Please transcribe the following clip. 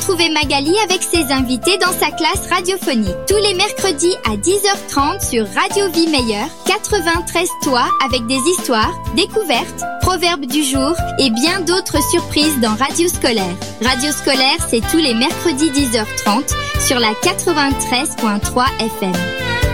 Retrouvez Magali avec ses invités dans sa classe radiophonique. Tous les mercredis à 10h30 sur Radio Vie Meilleure, 93 Toits avec des histoires, découvertes, proverbes du jour et bien d'autres surprises dans Radio Scolaire. Radio Scolaire, c'est tous les mercredis 10h30 sur la 93.3 FM.